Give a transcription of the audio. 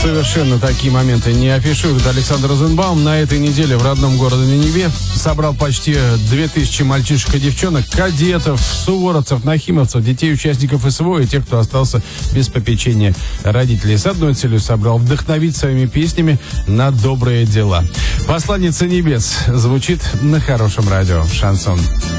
совершенно такие моменты не афиширует Александр Розенбаум. На этой неделе в родном городе на Неве собрал почти 2000 мальчишек и девчонок, кадетов, суворовцев, нахимовцев, детей участников СВО и тех, кто остался без попечения родителей. С одной целью собрал вдохновить своими песнями на добрые дела. «Посланница небес» звучит на хорошем радио «Шансон».